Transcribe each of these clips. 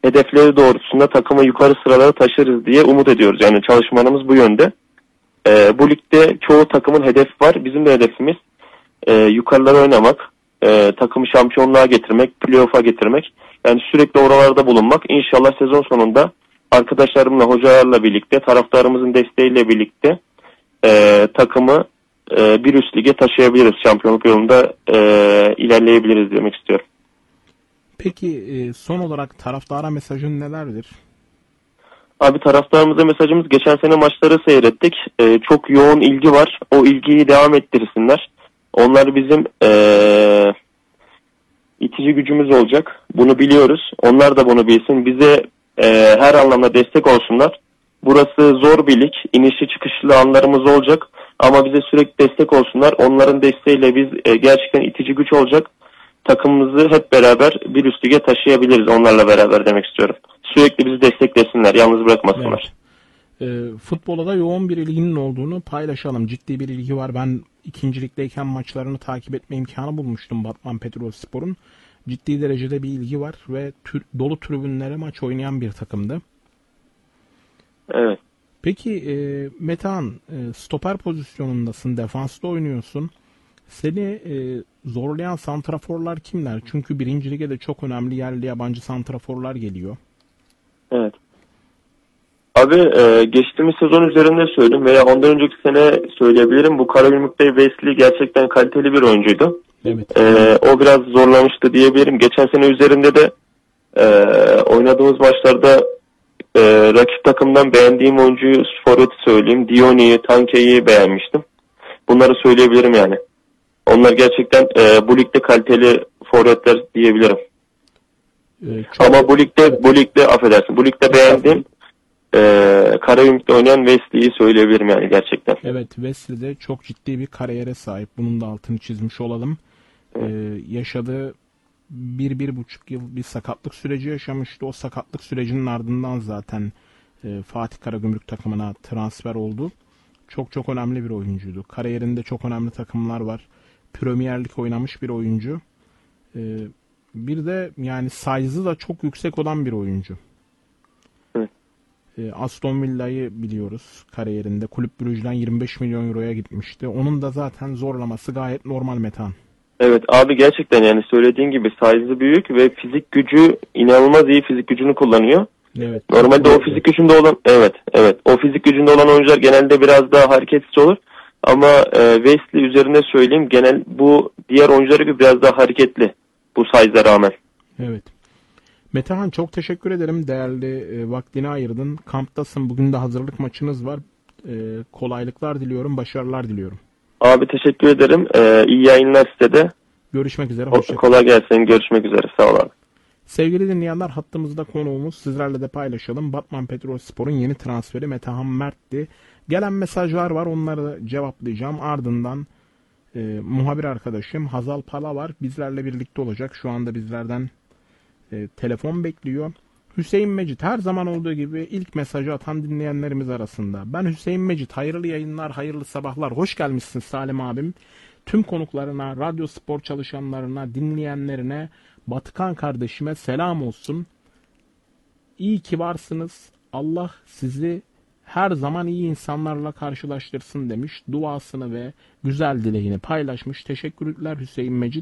hedefleri doğrultusunda takımı yukarı sıralara taşırız diye umut ediyoruz. Yani çalışmalarımız bu yönde. Bu ligde çoğu takımın hedefi var. Bizim de hedefimiz yukarılara oynamak, takımı şampiyonluğa getirmek, playoff'a getirmek. Yani sürekli oralarda bulunmak. İnşallah sezon sonunda arkadaşlarımla, hocalarla birlikte, taraftarımızın desteğiyle birlikte takımı bir üst lige taşıyabiliriz. Şampiyonluk yolunda ilerleyebiliriz demek istiyorum. Peki son olarak taraftara mesajın nelerdir? Abi taraftarımıza mesajımız, geçen sene maçları seyrettik. Çok yoğun ilgi var. O ilgiyi devam ettirsinler. Onlar bizim itici gücümüz olacak. Bunu biliyoruz. Onlar da bunu bilsin. Bize her anlamda destek olsunlar. Burası zor bir lig. İnişli çıkışlı anlarımız olacak. Ama bize sürekli destek olsunlar. Onların desteğiyle biz gerçekten itici güç olacak. Takımımızı hep beraber bir üst lige taşıyabiliriz onlarla beraber demek istiyorum. Sürekli bizi desteklesinler, yalnız bırakmasınlar. Evet. Futbola da yoğun bir ilginin olduğunu paylaşalım. Ciddi bir ilgi var. Ben ikincilikteyken maçlarını takip etme imkanı bulmuştum Batman Petrolspor'un. Ciddi derecede bir ilgi var ve dolu tribünlere maç oynayan bir takımdı. Evet. Peki Metehan, stoper pozisyonundasın, defansta oynuyorsun. Seni zorlayan santraforlar kimler? Çünkü birinci lige de çok önemli yerli yabancı santraforlar geliyor. Evet. Abi geçtiğimiz sezon üzerinde söyledim veya ondan önceki sene söyleyebilirim. Bu Karagümrük'te Wesley gerçekten kaliteli bir oyuncuydu. Evet. O biraz zorlamıştı diyebilirim. Geçen sene üzerinde de oynadığımız maçlarda rakip takımdan beğendiğim oyuncuyu, forveti söyleyeyim. Dioni'yi, Tanke'yi beğenmiştim. Bunları söyleyebilirim yani. Onlar gerçekten bu ligde kaliteli forvetler diyebilirim. Ama bu ligde affedersin. Bu ligde beğendiğim Karagümrük'te oynayan Wesley'i söyleyebilirim yani gerçekten. Evet, Wesley de çok ciddi bir kariyere sahip. Bunun da altını çizmiş olalım. Yaşadığı 1-1,5 yıl bir sakatlık süreci yaşamıştı. O sakatlık sürecinin ardından zaten Fatih Karagümrük takımına transfer oldu. Çok çok önemli bir oyuncuydu. Kariyerinde çok önemli takımlar var. Premier Lig oynamış bir oyuncu. Bir de yani size'ı da çok yüksek olan bir oyuncu. Evet. Aston Villa'yı biliyoruz kariyerinde. Kulüp Brugge'den 25 milyon euroya gitmişti. Onun da zaten zorlaması gayet normal Metehan. Evet abi gerçekten yani söylediğin gibi size'ı büyük ve fizik gücü inanılmaz iyi fizik gücünü kullanıyor. Evet. Normalde o fizik gücünde olan o fizik gücünde olan oyuncular genelde biraz daha hareketsiz olur. Ama Wesley üzerinde söyleyeyim genel bu diğer oyunculara göre biraz daha hareketli bu size'a rağmen. Evet. Metehan çok teşekkür ederim. Değerli vaktini ayırdın. Kamptasın. Bugün de hazırlık maçınız var. Kolaylıklar diliyorum. Başarılar diliyorum. Abi teşekkür ederim. İyi yayınlar size de. Görüşmek üzere. Hoşçakalın. Kolay gelsin. Görüşmek üzere. Sağ ol abi. Sevgili dinleyenler, hattımızda konuğumuz, sizlerle de paylaşalım. Batman Petrolspor'un yeni transferi Metehan Mert'ti. Gelen mesajlar var, onları cevaplayacağım. Ardından muhabir arkadaşım Hazal Pala var. Bizlerle birlikte olacak. Şu anda bizlerden telefon bekliyor. Hüseyin Mecit her zaman olduğu gibi ilk mesajı atan dinleyenlerimiz arasında. Ben Hüseyin Mecit. Hayırlı yayınlar, hayırlı sabahlar. Hoş gelmişsin Salim abim. Tüm konuklarına, radyo spor çalışanlarına, dinleyenlerine, Batıkan kardeşime selam olsun. İyi ki varsınız. Allah sizi her zaman iyi insanlarla karşılaştırsın demiş. Duasını ve güzel dileğini paylaşmış. Teşekkürler Hüseyin Mecit.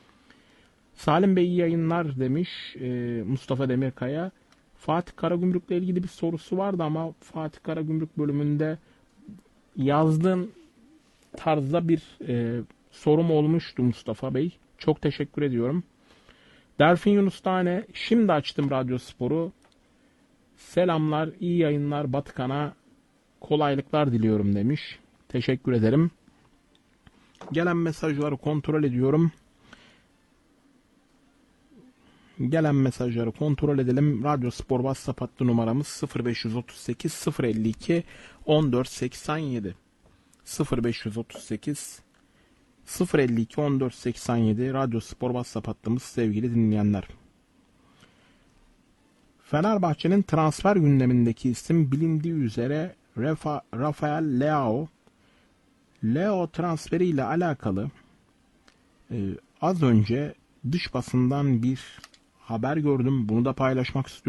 Salim Bey iyi yayınlar demiş Mustafa Demirkaya. Fatih Karagümrük'le ilgili bir sorusu vardı ama Fatih Karagümrük bölümünde yazdığın tarzda bir sorum olmuştu Mustafa Bey. Çok teşekkür ediyorum. Delfin Yunus Tane, şimdi açtım Radyo Spor'u. Selamlar, iyi yayınlar Batıkan'a kolaylıklar diliyorum demiş. Teşekkür ederim. Gelen mesajları kontrol ediyorum. Gelen mesajları kontrol edelim. Radyo Spor WhatsApp hattı numaramız 0538 052 1487 0538 052 1487 Radyo Spor WhatsApp hattımız sevgili dinleyenler. Fenerbahçe'nin transfer gündemindeki isim bilindiği üzere Rafael Leao. Leao transferiyle alakalı az önce dış basından bir haber gördüm. Bunu da paylaşmak istiyorum.